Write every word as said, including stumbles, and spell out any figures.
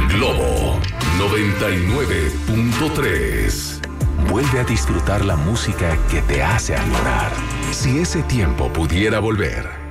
Globo noventa y nueve punto tres. Vuelve a disfrutar la música que te hace añorar. Si ese tiempo pudiera volver,